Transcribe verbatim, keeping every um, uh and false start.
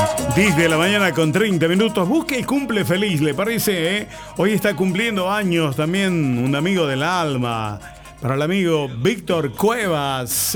diez de la mañana con treinta minutos. Busque y cumple feliz, ¿le parece? Eh? Hoy está cumpliendo años también un amigo del alma. Para el amigo Víctor Cuevas.